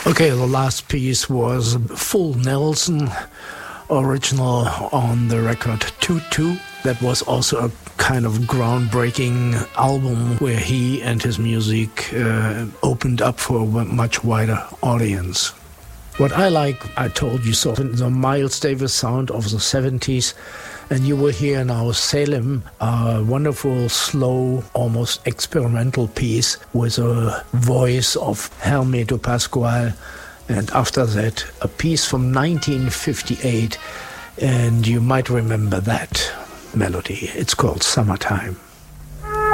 Okay, the last piece was Full Nelson, original on the record Toot. That was also a kind of groundbreaking album where he and his music opened up for a much wider audience. What I like, I told you so, the Miles Davis sound of the 70s. And you will hear now Salem, a wonderful, slow, almost experimental piece with a voice of Hermeto Pascoal. And after that, a piece from 1958. And you might remember that melody. It's called Summertime.